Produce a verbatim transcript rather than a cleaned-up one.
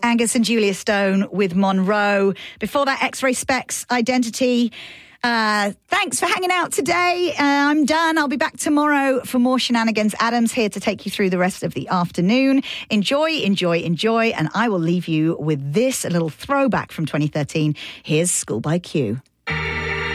Angus and Julia Stone with Monroe. Before that, X-Ray Specs, Identity. Uh, thanks for hanging out today. Uh, I'm done. I'll be back tomorrow for more shenanigans. Adam's here to take you through the rest of the afternoon. Enjoy, enjoy, enjoy. And I will leave you with this, a little throwback from twenty thirteen. Here's School by Q.